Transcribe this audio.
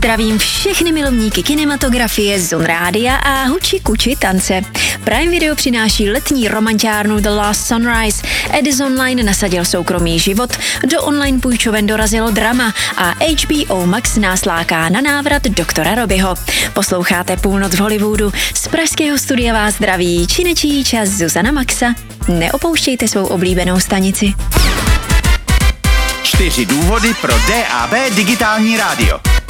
Zdravím všechny milovníky kinematografie, Zone Rádia a huči kuči tance. Prime Video přináší letní romantiárnu The Last Sunrise. Edison Line nasadil soukromý život, do online půjčoven dorazilo drama a HBO Max nás láká na návrat doktora Robyho. Posloucháte Půlnoc v Hollywoodu. Z pražského studia vás zdraví činečí čas Zuzana Maxa. Neopouštějte svou oblíbenou stanici. 4 důvody pro DAB digitální rádio.